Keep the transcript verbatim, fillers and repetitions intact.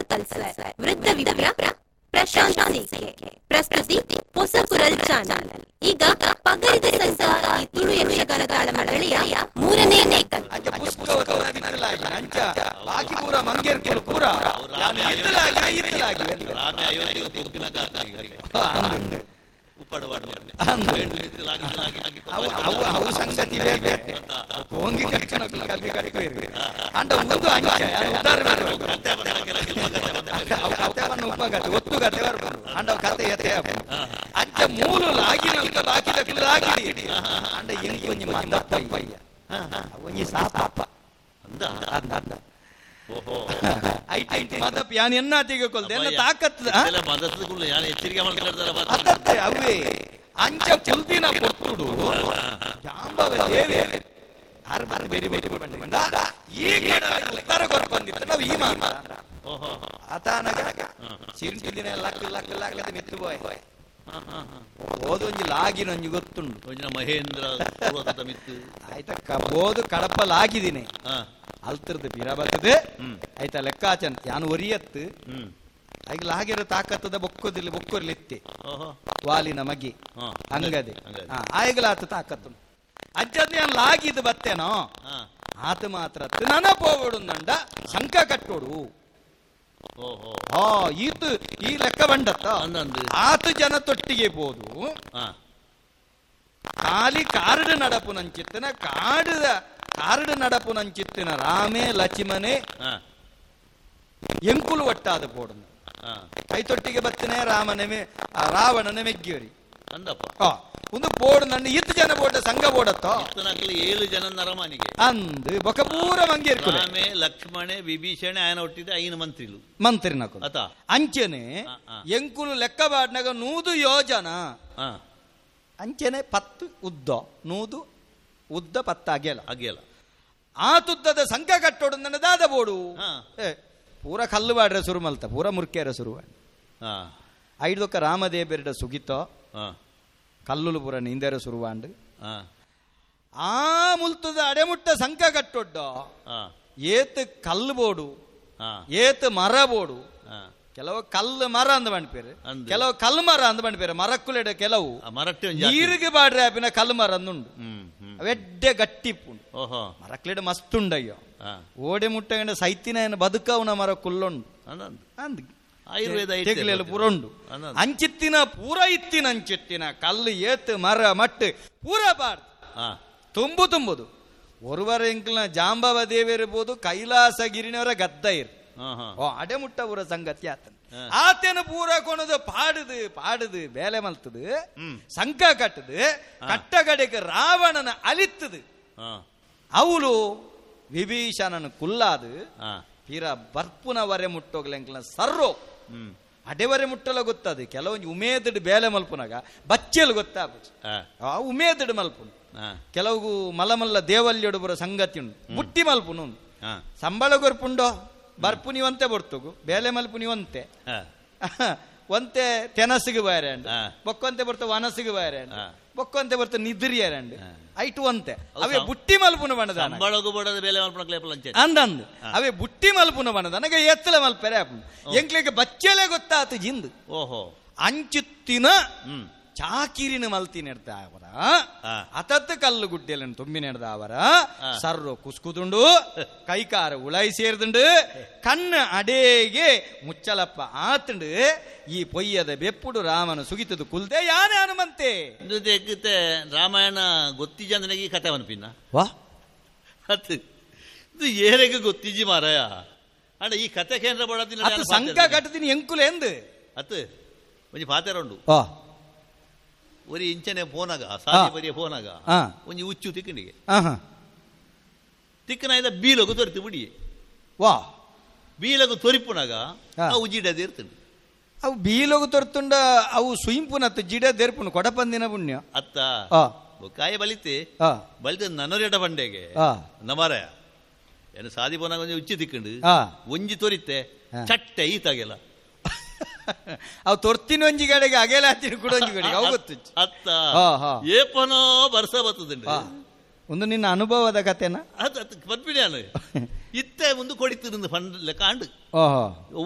ಕಲ್ಸರ್ ವೃದ್ಧ ವಿಪ್ರ ಪ್ರಶಾಂತ್ ಸಿಕೆ ಪ್ರಸ್ತುತಿ ಹೊಸ ಕುರಲ್ ಚಾನಲ್. ಈಗ ಪಗರಿದ ಸಂಘ ಈ ತುಳು ಯಕ್ಷಗಾನ ತಾಳಮಡಳಿಯ ಮೂರನೇ ನೇಕಲ್ ಸಂಗತಿ ಹೋಗಿ ಅಂಡ ಒಂದು ಉಪಗತೆ ಒತ್ತು ಗತೆ ಬರ್ಬಂದು ಅಂಡ ಕತೆ ಎತ್ತೆ ಅಂಚ ಮೂಲು ಲಾಗಿನಂತ ಬಾಕಿದ ಲಾಗಿಡಿ ಅಂಡ ಎಂಗಿ ಒಂಜಿ ಮಂದಪ್ಪ ಒಂಜಿ ಸಾಪ ಅಂದ ಅಂದ ಅಂದ ಓಹೋ ಐಟಿ ಮದಪ್ ಯಾನ್ ಎನ್ನಾತಿಗೆ ಕೊಲ್ದೆ ಎನ್ನ ತಾಕತ್ತು ಎಲ್ಲ ಮದತ್ ಕುಲ್ಲ ಯಾನ್ ಎಚ್ಚರಿಕೆ ಮಾಡ್ತಾರ ಅದತ್ತೆ ಅವೇ ಅಂಚ ಚುಲ್ದಿನ ಕೊಟ್ಟುಡು ಜಾಂಬವ ದೇವಿ ಹರ್ ಬರ್ ಬೇರೆ ಬೇರೆ ಬಂದ ಈಗ ಉತ್ತರ ಕೊಟ್ಟು ಬಂದಿತ್ತು ನಾವು ಈ ಮಾತ ಓಹೋ ಆತನಗ ಚಿಂತಿದಿನ ಲಕ್ಕ ಲಕ್ಕ ಲಕ್ಕ ಮಿತ್ತು ಬಾಯ್ ಓದೊಂಜಿ ಲಾಗಿನೊಂಜಿ ಗೊತ್ತುಂಡು ಒಂಜಿನ ಮಹೇಂದ್ರ ಪೂರ್ವದ ಮಿತ್ತು ಆಯ್ತಕ್ಕ ಬೋದು ಕಡಪ ಲಾಗಿದಿನಿ ಅಲ್ತಿರ್ದು ಪಿರ ಬರ್ತದೆ ಆಯ್ತಾ ಲೆಕ್ಕಾಚನ್ ಯಾನು ಒರಿಯತ್ತು ಈಗ ಲಾಗಿರೋ ತಾಕತ್ತದ ಬೊಕ್ಕೋದಿಲ್ಲ ಬೊಕ್ಕೋರ್ಲಿತ್ತೆ ವಾಲಿನ ಮಗಿ ಹಂಗದೆ ಆಯ್ಗಲಾತ ತಾಕತ್ತು ಅಜ್ಜದ್ ನಾನು ಲಾಗಿದ್ದು ಬತ್ತೇನೋ ಆತ ಮಾತ್ರ ನನ ಪೋವಡು ನಂಡ ಸಂಕ ಕಟ್ಟೋಡು ಹಾ ಈತು ಈ ಲೆಕ್ಕ ಬಂಡತ್ತ ಆತ ಜನ ತೊಟ್ಟಿಗೆ ಬೋದು ಖಾಲಿ ಕಾರಡು ನಡಪು ನಂಚಿತ್ತಿನ ಕಾಡದ ಕಾರಡು ನಡಪು ನಂಚಿತ್ತಿನ ರಾಮೇ ಲಕ್ಷ್ಮಣೆ ಎಂಕುಲು ಒಟ್ಟಾದ ಪೋಡು ಕೈ ತೊಟ್ಟಿಗೆ ಬತ್ತನೆ ರಾಮನೆ ರಾವಣನೆ ಮೆಗ್ಗಿಯರಿ ಅಂದಪ್ಪ ಒಂದು ಬೋರ್ಡ್ ನನ್ನ ಇತ್ತು ಜನ ಬೋರ್ಡ್ ಸಂಘ ಬೋರ್ಡತ್ತ ಏಳು ಜನ ನರಮಾನಿಗೆ ಅಂದು ಬೊಕ ಪೂರ ಮಂಗಿ ರಾಮೇ ಲಕ್ಷ್ಮಣೆ ವಿಭೀಷಣೆ ಆಯನ ಒಟ್ಟಿದೆ ಐನು ಮಂತ್ರಿಲು ಮಂತ್ರಿ ನಕು ಅಂಚನೆ ಎಂಕುಲು ಲೆಕ್ಕ ಬಾಡ್ನಾಗ ನೂದು ಯೋಜನ ಅಂಚನೆ ಪತ್ತು ಉದ್ದ ನೂದು ಉದ್ದ ಪತ್ತ ಅಗೆಲ ಅಗೆಲ ಆ ತುದ್ದದ ಸಂಘ ಕಟ್ಟೋಡು ನನ್ನ ದಾದ ಬೋಡು ಪೂರ ಕಲ್ಲು ಬಾಡ್ರೆ ಸುರು ಮಲ್ತ ಪೂರ ಮುರ್ಕೇರ ಸುರು ಐದೊಕ್ಕ ರಾಮದೇಬೆರಡ ಸುಗಿತ ಕಲ್ಲುಲು ಪುರ ನಿಂದೆರ ಸುರುವಾಂಡು ಆ ಮುಲ್ತದ ಅಡೆಮುಟ್ಟ ಸಂಕ ಕಟ್ಟೊಡ್ಡ ಏತ್ ಕಲ್ಲು ಬೋಡು ಏತ್ ಮರ ಬೋಡು ಕೆಲವು ಕಲ್ಲು ಮರ ಅಂದ ಬಂಡ್ಪೇರು ಕೆಲವು ಕಲ್ಲು ಮರ ಅಂದ ಬಂಡ್ಪೇರು ಮರಕ್ಕುಲೆಡ ಕೆಲವು ನೀರಿಗೆ ಬಾಡ್ರೆ ಆಪಿನ ಕಲ್ಲು ಮರ ಅಂದುಂಡು ಅವೆಡ್ಡೆ ಗಟ್ಟಿಪ್ಪುಂಡು ಮರಕ್ಲೆಡ ಮಸ್ತುಂಡಯ್ಯೋ ಓಡೆ ಮುಟ್ಟಗಂಡ ಸೈತಿನ ಏನು ಬದುಕವನ ಮರ ಕುಲ್ಲುಂಡು ಅಂದ್ ಆಯುರ್ವೇದ ಪುರಂಡು ಅಂಚಿತ್ತಿನ ಪೂರ ಇತ್ತಿನ ಅಂಚಿತ್ತಿನ ಕಲ್ಲು ಏತ್ ಮರ ಮಟ್ಟು ಪೂರ ಬಾರ್ದು ತುಂಬು ತುಂಬುದು ಒರುವರ ಎಂಕ್ಲಿನ ಜಾಂಬವ ದೇವಿರ್ಬೋದು ಕೈಲಾಸಗಿರಿನವರ ಗದ್ದ ಇರ್ ಓ ಅಡೆ ಮುಟ್ಟ ಊರ ಸಂಗತಿ ಆತನ ಆತನ ಪೂರ ಕೊಣದು ಪಾಡುದು ಪಾಡುದು ಬೇಲೆ ಮಲ್ತದು ಸಂಕ ಕಟ್ಟದು ಕಟ್ಟಗಡೆಗೆ ರಾವಣನ ಅಲಿತ್ತದು ಅವಳು ವಿಭೀಷಣನ ಕುಲ್ಲಾದು ತೀರ ಬರ್ಪುನವರೆ ಮುಟ್ಟೋಗ್ಲೆಂಕ್ಲ ಸರ್ರೋ ಅಡೆವರೆ ಮುಟ್ಟಲ ಗೊತ್ತದು ಕೆಲವೊಂದು ಉಮೇದಡ್ ಬೇಲೆ ಮಲ್ಪುನಾಗ ಬಚ್ಚೆಲ್ ಗೊತ್ತಾಗ್ಬೋದು ಆ ಉಮೇದಡ್ ಮಲ್ಪುನು ಕೆಲವು ಮಲಮಲ್ಲ ದೇವಲ್ಯಡು ಬರೋ ಸಂಗತಿ ಉಂಟು ಬುಟ್ಟಿ ಮಲ್ಪುನು ಸಂಬಳ ಗೊರ್ಪುಂಡೋ ಬರ್ಪುನಿವಂತೆ ಬರ್ತುಗು ಬೇಲೆ ಮಲ್ಪುನಿವಂತೆ ಒಂತೆ ತೆನಸಿಗೆ ಬಾಯರಂಡು ಬೊಕ್ಕೊಂತೆ ಬರ್ತಾವ ವನಸಿಗೆ ಬಾಯರಂಡು ಬೊಕ್ಕೊಂತೆ ಬರ್ತಾವ ನಿದ್ರಿಯರಂಡು ಐಟು ಅಂತೆ ಅವೇ ಬುಟ್ಟಿ ಮಲ್ಪುನ ಬಣ್ಣದ ಅಂದಂದು ಅವೇ ಬುಟ್ಟಿ ಮಲ್ಪುನ ಬಣ್ಣದ ನನಗೆ ಎತ್ತಲ ಮಲ್ಪೆರೆ ಎಂಕ್ಲಿಗೆ ಬಚ್ಚಲೆ ಗೊತ್ತಾತು ಜಿಂದು ಓಹೋ ಅಂಚುತ್ತಿನ ಚಾಕಿರಿನ ಮಲ್ತಿ ನೆಡ್ತ ಅವರ ಅತತ್ ಕಲ್ಲು ಗುಡ್ಡೆಲ್ಲ ತುಂಬಿ ನೆಡ್ದ ಅವರ ಸರ್ರು ಕುಸ್ಕುದುಂಡು ಕೈಕಾರ ಉಳಾಯಿ ಸೇರ್ದುಂಡು ಕಣ್ಣ ಅಡೇಗೆ ಮುಚ್ಚಲಪ್ಪ ಆತಂಡು ಈ ಪೊಯ್ಯದ ಬೆಪ್ಪುಡು ರಾಮನ ಸುಗಿತದು ಕುಲ್ದೆ ಯಾನೇ ಹನುಮಂತೆ ರಾಮಾಯಣ ಗೊತ್ತಿಜ ನನಗೆ ಕತೆ ಅನ್ಪಿನ್ನ ವಾ ಅದು ಇದು ಏರೆಗೆ ಗೊತ್ತಿಜಿ ಮಾರಾಯ ಅಣ್ಣ ಈ ಕತೆ ಕೇಂದ್ರ ಬಡದಿನ ಸಂಕ ಕಟ್ಟದಿನಿ ಎಂಕುಲೆ ಎಂದು ಅತ್ ಒಂಜಿ ಪಾತೆರ ಉಂಡು ഒരു ಇಂಚನೆ ಪೋನಾಗ ಸಾಲಿ ಬರಿಯ ಪೋನಾಗ ಒಂಜಿ ಉಚ್ಚು ತಿಕ್ಕಣಿಗೆ ತಿಕ್ಕನಾಯ್ದ ಬೀಲಗು ತೊರಿತು ಬಿಡಿ ವಾ ಬೀಲಗು ತೊರಿಪುನಾಗ ಅವು ಜಿಡದ ಇರ್ತಂಡು ಅವು ಬೀಲಗು ತೊರ್ತುಂಡ ಅವು ಸುಯಿಂಪುನತ್ತು ಜಿಡದ ಇರ್ಪುನು ಕೊಡಪಂದಿನ ಪುಣ್ಯ ಅತ್ತ ಕಾಯ ಬಲಿತೆ ಬಲಿತ ನನ್ನೊರೆಟ ಬಂಡೆಗೆ ನಮರ ಏನು ಸಾದಿ ಪೋನಾಗ ಒಂಜಿ ಉಚ್ಚು ತಿಕ್ಕಂಡು ಒಂಜಿ ತೊರಿತೆ ಚಟ್ಟೆ ಈತಾಗೆಲ್ಲ ಅವು ತೊರ್ತಿನ ಒಂಜಿ ಕಡೆಗೆ ಅಗೆಲ ಹತ್ತಿನ ಕೂಡ ಒಂಜಿ ಕಡೆಗೆ ಅವು ಗೊತ್ತು ಅತ್ತ ಏಪನೋ ಬರ್ಸ ಬರ್ತದಂಡ ಒಂದು ನಿನ್ನ ಅನುಭವದ ಕತೆನಾ ಅದು ಬಂದ್ಬಿಡಿ ನಾನು ಇತ್ತೆ ಮುಂದೆ ಕೊಡಿತಿருந்து ಫಂಡ್ ಲೆಕ್ಕ ಆಂಡು